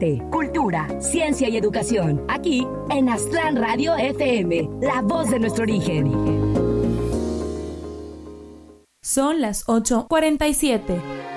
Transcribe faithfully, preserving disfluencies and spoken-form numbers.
arte, cultura, ciencia y educación. Aquí en Aztlán Radio F M, la voz de nuestro origen. Son las ocho cuarenta y siete.